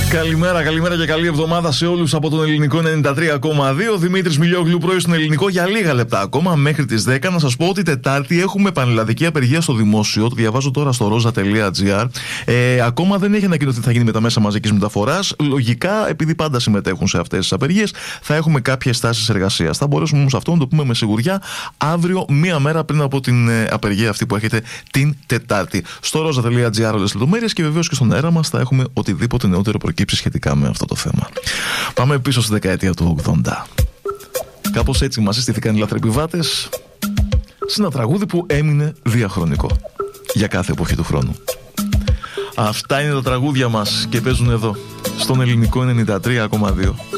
Καλημέρα και καλή εβδομάδα σε όλους από τον Ελληνικό 93,2. Δημήτρης Μιλιόγλου, πρωί στον Ελληνικό για λίγα λεπτά ακόμα μέχρι τις 10. Να σας πω ότι Τετάρτη έχουμε πανελλαδική απεργία στο δημόσιο. Το διαβάζω τώρα στο roza.gr. Ακόμα δεν έχει ανακοινωθεί τι θα γίνει με τα μέσα μαζικής μεταφοράς. Λογικά, επειδή πάντα συμμετέχουν σε αυτές τις απεργίες, θα έχουμε κάποιες τάσεις εργασίας. Θα μπορέσουμε όμως αυτό να το πούμε με σιγουριά αύριο, μία μέρα πριν από την απεργία αυτή που έχετε την Τετάρτη. Στο roza.gr όλες τις λεπτομέρειες και βεβαίως και στον αέρα μας θα έχουμε οτιδήποτε νεότερο προκύψει σχετικά με αυτό το θέμα. Πάμε πίσω στη δεκαετία του 80. Κάπως έτσι μας συστήθηκαν οι λαθρεπιβάτες σε ένα τραγούδι που έμεινε διαχρονικό για κάθε εποχή του χρόνου. Αυτά είναι τα τραγούδια μας και παίζουν εδώ στον Ελληνικό 93,2.